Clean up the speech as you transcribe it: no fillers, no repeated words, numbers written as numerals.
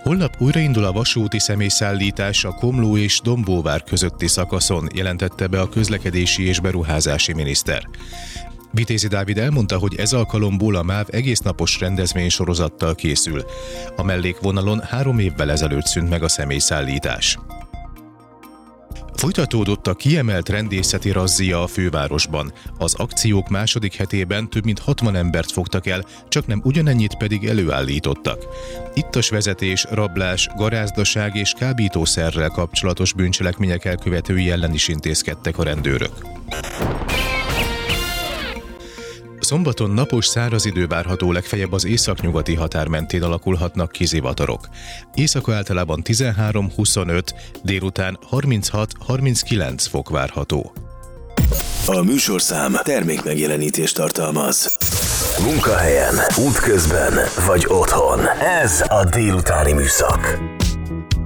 Holnap újraindul a vasúti személyszállítás a Komló és Dombóvár közötti szakaszon, jelentette be a közlekedési és beruházási miniszter. Vitézi Dávid elmondta, hogy ez alkalomból a MÁV egésznapos rendezvénysorozattal készül. A mellékvonalon 3 évvel ezelőtt szűnt meg a személyszállítás. Folytatódott a kiemelt rendészeti razzia a fővárosban. Az akciók második hetében több mint 60 embert fogtak el, csaknem ugyanennyit pedig előállítottak. Ittas vezetés, rablás, garázdaság és kábítószerrel kapcsolatos bűncselekmények elkövetői ellen is intézkedtek a rendőrök. Szombaton napos száraz idő várható, legfeljebb az északnyugati határ mentén alakulhatnak ki zivatarok. Éjszaka általában 13-25, délután 36-39 fok várható. A műsorszám termékmegjelenítést tartalmaz. Munkahelyen, útközben vagy otthon. Ez a délutáni műszak.